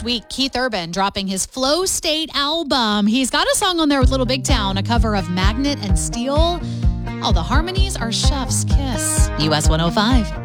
week, Keith Urban dropping his Flow State album. He's got a song on there with Little Big Town, a cover of Magnet and Steel. Oh, the harmonies are chef's kiss. US 105.